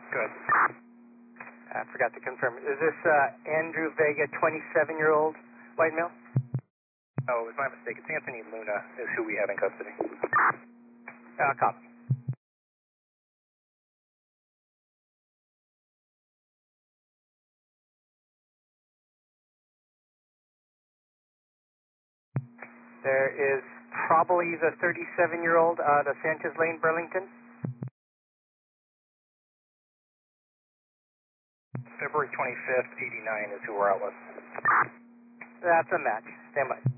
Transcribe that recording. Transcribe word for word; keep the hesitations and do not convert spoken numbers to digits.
Good. I forgot to confirm. Is this uh, Andrew Vega, twenty-seven-year-old white male? Oh, it was my mistake. It's Anthony Luna is who we have in custody. Uh, copy. There is probably the thirty-seven-year-old out of Sanchez Lane, Burlington. February twenty-fifth, eighty-nine is who we're out with. That's a match. Stand by.